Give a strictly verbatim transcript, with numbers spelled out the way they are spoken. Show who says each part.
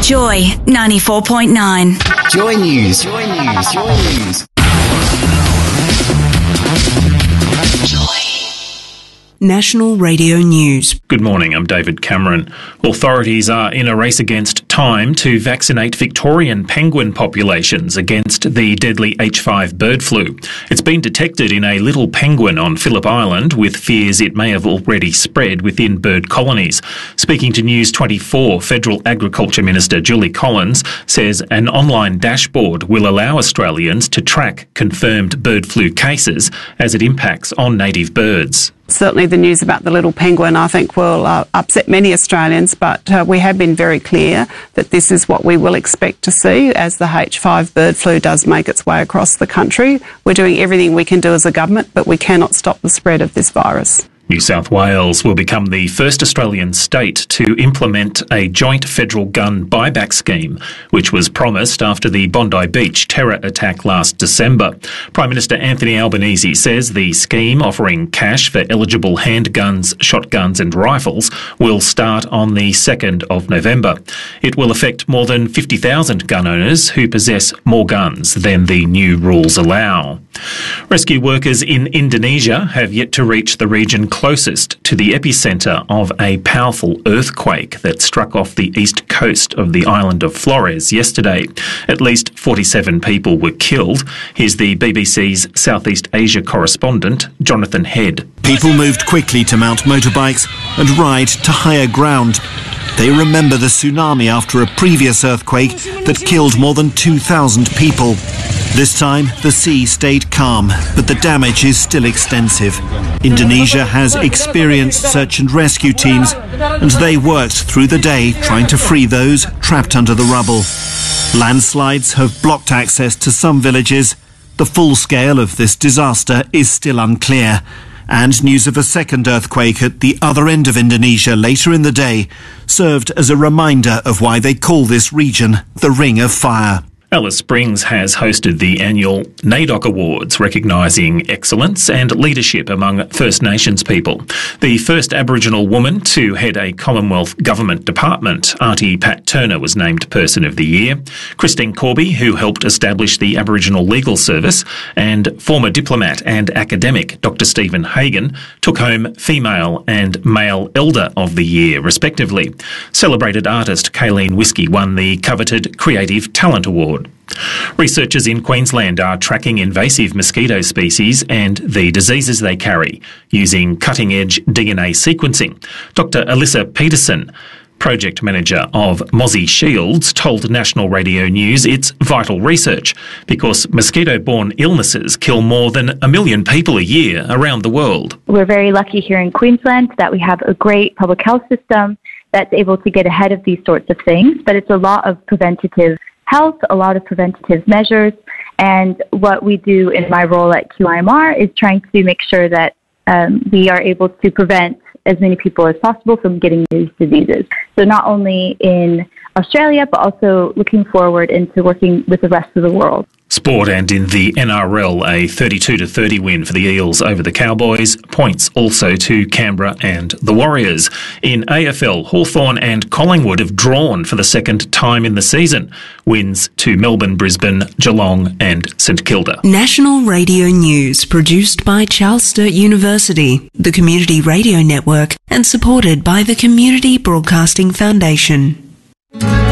Speaker 1: Joy ninety-four point nine.
Speaker 2: Joy News. Joy News. Joy News.
Speaker 1: Joy. National Radio News.
Speaker 3: Good morning, I'm David Cameron. Authorities are in a race against time to vaccinate Victorian penguin populations against the deadly H five bird flu. It's been detected in a little penguin on Phillip Island, with fears it may have already spread within bird colonies. Speaking to News twenty-four, Federal Agriculture Minister Julie Collins says an online dashboard will allow Australians to track confirmed bird flu cases as it impacts on native birds.
Speaker 4: Certainly the news about the little penguin, I think, will uh, upset many Australians, but uh, we have been very clear that this is what we will expect to see as the H five bird flu does make its way across the country. We're doing everything we can do as a government, but we cannot stop the spread of this virus.
Speaker 3: New South Wales will become the first Australian state to implement a joint federal gun buyback scheme, which was promised after the Bondi Beach terror attack last December. Prime Minister Anthony Albanese says the scheme, offering cash for eligible handguns, shotguns and rifles, will start on the second of November. It will affect more than fifty thousand gun owners who possess more guns than the new rules allow. Rescue workers in Indonesia have yet to reach the region closest to the epicentre of a powerful earthquake that struck off the east coast of the island of Flores yesterday. At least forty-seven people were killed. Here's the B B C's Southeast Asia correspondent, Jonathan Head.
Speaker 5: People moved quickly to mount motorbikes and ride to higher ground. They remember the tsunami after a previous earthquake that killed more than two thousand people. This time, the sea stayed calm, but the damage is still extensive. Indonesia has experienced search and rescue teams, and they worked through the day trying to free those trapped under the rubble. Landslides have blocked access to some villages. The full scale of this disaster is still unclear. And news of a second earthquake at the other end of Indonesia later in the day served as a reminder of why they call this region the Ring of Fire.
Speaker 3: Alice Springs has hosted the annual NAIDOC Awards, recognising excellence and leadership among First Nations people. The first Aboriginal woman to head a Commonwealth Government department, Auntie Pat Turner, was named Person of the Year. Christine Corby, who helped establish the Aboriginal Legal Service, and former diplomat and academic Doctor Stephen Hagan took home Female and Male Elder of the Year, respectively. Celebrated artist Kayleen Whiskey won the coveted Creative Talent Award. Researchers in Queensland are tracking invasive mosquito species and the diseases they carry using cutting-edge D N A sequencing. Doctor Alyssa Peterson, project manager of Mozzie Shields, told National Radio News it's vital research because mosquito-borne illnesses kill more than a million people a year around the world.
Speaker 6: We're very lucky here in Queensland that we have a great public health system that's able to get ahead of these sorts of things, but it's a lot of preventative health, a lot of preventative measures, and what we do in my role at Q I M R is trying to make sure that um, we are able to prevent as many people as possible from getting these diseases. So not only in Australia, but also looking forward into working with the rest of the world.
Speaker 3: Sport, and in the N R L, a thirty-two to thirty win for the Eels over the Cowboys. Points also to Canberra and the Warriors. In A F L, Hawthorn and Collingwood have drawn for the second time in the season. Wins to Melbourne, Brisbane, Geelong and St Kilda.
Speaker 1: National Radio News, produced by Charles Sturt University, the Community Radio Network, and supported by the Community Broadcasting Foundation.